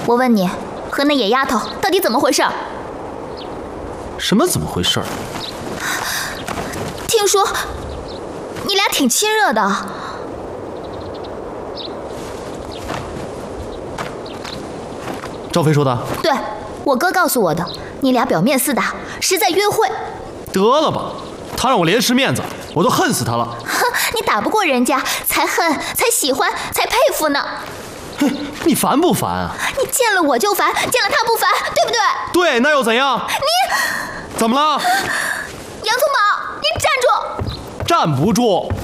我问你，和那野丫头到底怎么回事？ 什么怎么回事？ 听说你俩挺亲热的。 赵飞说的？ 对，我哥告诉我的。你俩表面厮打，是在约会。 得了吧，他让我连失面子，我都恨死他了。 哼，你打不过人家，才恨，才喜欢，才佩服呢。 哼，你烦不烦啊？ 你见了我就烦，见了他不烦，对不对？ 对，那又怎样？ 你怎么了？ 洋葱宝，你站住！ 站不住。